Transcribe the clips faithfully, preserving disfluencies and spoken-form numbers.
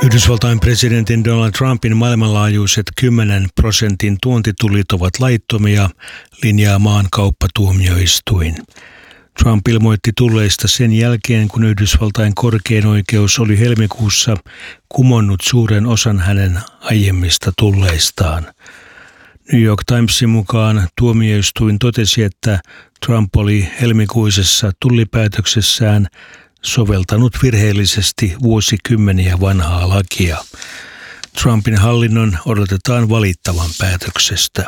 Yhdysvaltain presidentin Donald Trumpin maailmanlaajuiset kymmenen prosentin tuontitullit ovat laittomia, linjaa maan kauppatuomioistuin. Trump ilmoitti tulleista sen jälkeen, kun Yhdysvaltain korkein oikeus oli helmikuussa kumonnut suuren osan hänen aiemmista tulleistaan. New York Timesin mukaan tuomioistuin totesi, että Trump oli helmikuisessa tullipäätöksessään soveltanut virheellisesti vuosikymmeniä vanhaa lakia. Trumpin hallinnon odotetaan valittavan päätöksestä.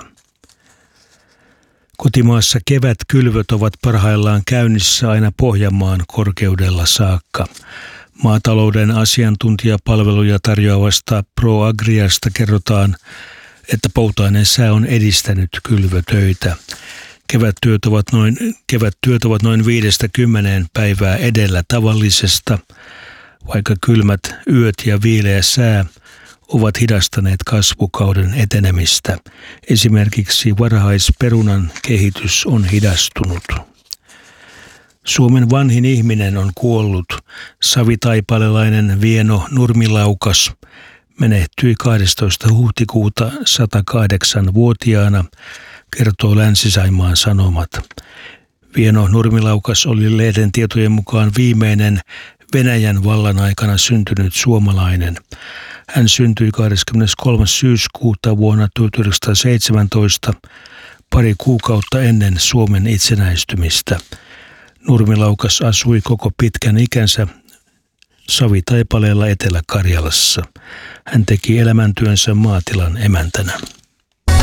Kotimaassa kevätkylvöt ovat parhaillaan käynnissä aina Pohjanmaan korkeudella saakka. Maatalouden asiantuntijapalveluja tarjoavasta ProAgriasta kerrotaan, että poutainen sää on edistänyt kylvötöitä. Kevättyöt ovat noin, kevättyöt ovat noin viidestä kymmeneen päivää edellä tavallisesta, vaikka kylmät yöt ja viileä sää ovat hidastaneet kasvukauden etenemistä. Esimerkiksi varhaisperunan kehitys on hidastunut. Suomen vanhin ihminen on kuollut. Savitaipalelainen Vieno Nurmilaukas menehtyi kahdestoista huhtikuuta satakahdeksanvuotiaana, kertoo Länsi-Saimaan Sanomat. Vieno Nurmilaukas oli lehden tietojen mukaan viimeinen Venäjän vallan aikana syntynyt suomalainen. Hän syntyi kahdeskymmeneskolmas syyskuuta vuonna tuhatyhdeksänsataaseitsemäntoista, pari kuukautta ennen Suomen itsenäistymistä. Nurmilaukas asui koko pitkän ikänsä Savitaipaleella Etelä-Karjalassa. Hän teki elämäntyönsä maatilan emäntänä.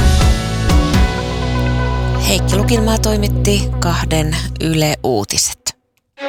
Heikki Lukinmaa toimitti kahden Yle Uutiset.